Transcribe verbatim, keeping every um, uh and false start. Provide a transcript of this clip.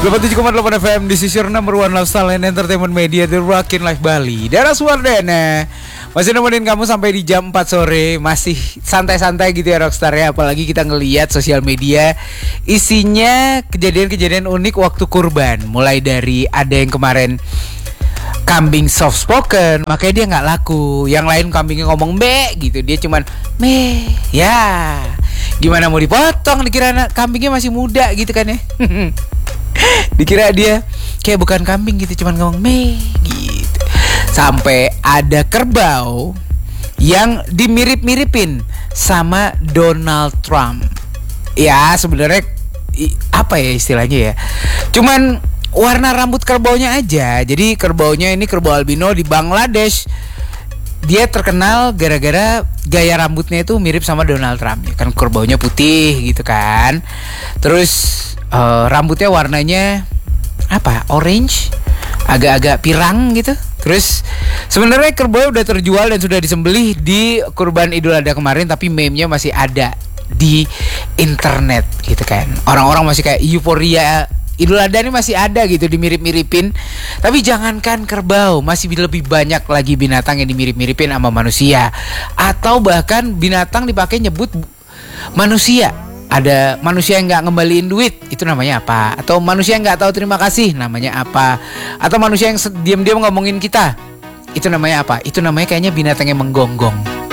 delapan puluh tujuh koma delapan F M di Sisir Number One Lifestyle and Entertainment Media The Rockin' Life Bali. Daerah Suwardana masih nemenin kamu sampai di jam empat sore. Masih santai-santai gitu ya Rockstar ya. Apalagi kita ngelihat sosial media isinya kejadian-kejadian unik waktu kurban. Mulai dari ada yang kemarin kambing soft spoken, makanya dia gak laku. Yang lain kambingnya ngomong be gitu, dia cuman me. Ya gimana mau dipotong, dikira anak kambingnya masih muda gitu kan ya. Dikira dia kayak bukan kambing gitu, cuman ngomong me gitu. Sampai ada kerbau yang dimirip-miripin sama Donald Trump. Ya sebenarnya apa ya istilahnya ya, cuman warna rambut kerbaunya aja. Jadi kerbaunya ini kerbau albino di Bangladesh. Dia terkenal gara-gara gaya rambutnya itu mirip sama Donald Trump. Ya kan kerbaunya putih gitu kan. Terus uh, rambutnya warnanya apa? Orange, agak-agak pirang gitu. Terus sebenarnya kerbau udah terjual dan sudah disembelih di kurban Idul Adha kemarin, tapi meme-nya masih ada di internet gitu kan. Orang-orang masih kayak euforia Idul Adha ini masih ada gitu, dimirip-miripin. Tapi jangankan kerbau, masih lebih banyak lagi binatang yang dimirip-miripin sama manusia. Atau bahkan binatang dipakai nyebut manusia. Ada manusia yang gak ngembaliin duit, itu namanya apa? Atau manusia yang gak tahu terima kasih, namanya apa? Atau manusia yang diam-diam ngomongin kita, itu namanya apa? Itu namanya kayaknya binatang yang menggonggong.